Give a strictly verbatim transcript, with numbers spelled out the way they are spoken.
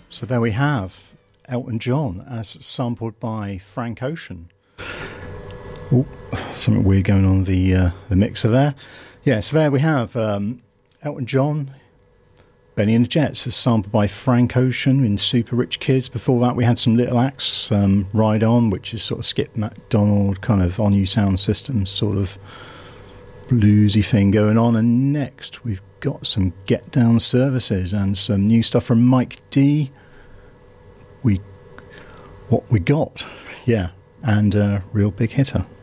So there we have Elton John as sampled by Frank Ocean. Oh, something weird going on the uh, the mixer there. Yeah, so there we have um, Elton John, Benny and the Jets as sampled by Frank Ocean in Super Rich Kids. Before that we had some Little Axe, um, Ride On, which is sort of Skip MacDonald, kind of On You Sound System sort of bluesy thing going on. And next we've got some Get Down Services and some new stuff from Mike D. We, what we got, yeah, and a real big hitter.